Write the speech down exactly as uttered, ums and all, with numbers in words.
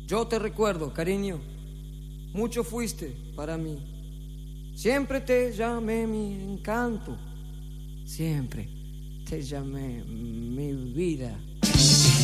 Yo te recuerdo, cariño, mucho fuiste para mí. Siempre te llamé mi encanto, siempre te llamé mi vida.